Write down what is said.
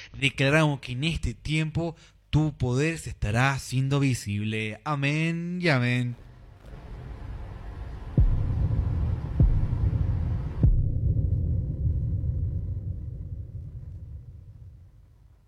declaramos que en este tiempo tu poder se estará haciendo visible. Amén y amén.